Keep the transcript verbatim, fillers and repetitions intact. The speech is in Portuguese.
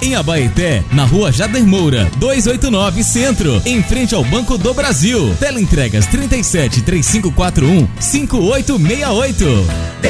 em Abaeté, na rua Jader Moura, duzentos e oitenta e nove Centro, em frente ao Banco do Brasil. Teleentregas trinta e sete, três cinco quatro um, cinco oito seis oito.